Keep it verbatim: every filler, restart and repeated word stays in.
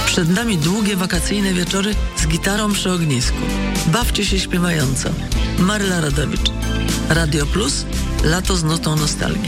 Przed nami długie wakacyjne wieczory z gitarą przy ognisku. Bawcie się śpiewająco. Maryla Rodowicz. Radio Plus. Lato z nutą nostalgii.